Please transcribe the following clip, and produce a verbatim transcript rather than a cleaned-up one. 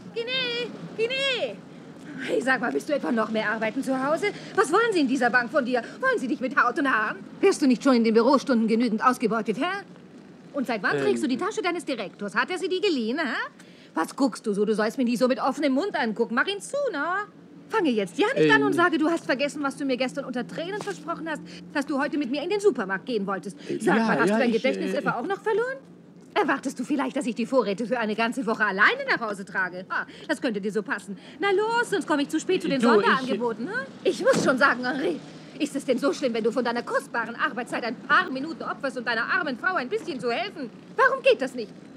Guinea! Guinea! Hey, sag mal, bist du etwa noch mehr arbeiten zu Hause? Was wollen Sie in dieser Bank von dir? Wollen Sie dich mit Haut und Haaren? Wirst du nicht schon in den Bürostunden genügend ausgebeutet, hä? Und seit wann ähm. trägst du die Tasche deines Direktors? Hat er sie dir geliehen, hä? Was guckst du so? Du sollst mich nicht so mit offenem Mund angucken. Mach ihn zu, na? Fange jetzt ja nicht ähm. an und sage, du hast vergessen, was du mir gestern unter Tränen versprochen hast, dass du heute mit mir in den Supermarkt gehen wolltest. Sag ja, mal, hast ja, du dein ich, Gedächtnis äh, etwa auch noch verloren? Erwartest du vielleicht, dass ich die Vorräte für eine ganze Woche alleine nach Hause trage? Ah, das könnte dir so passen. Na los, sonst komme ich zu spät zu den du, Sonderangeboten. Ich, ich muss schon sagen, Henri, ist es denn so schlimm, wenn du von deiner kostbaren Arbeitszeit ein paar Minuten opferst, um deiner armen Frau ein bisschen zu helfen? Warum geht das nicht?